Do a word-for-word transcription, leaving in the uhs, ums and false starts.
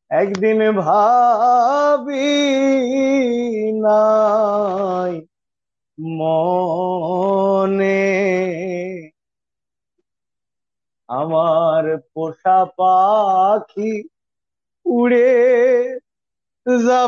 একদিন ভাবি নাই মনে আমার পোষা পাখি উড়ে যাবে।